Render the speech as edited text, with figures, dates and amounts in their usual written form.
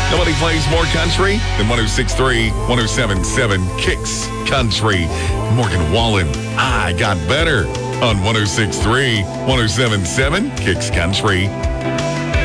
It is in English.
Nobody plays more country than 106.3, 107.7 Kicks Country. Morgan Wallen, I Got Better on 106.3, 107.7 Kicks Country.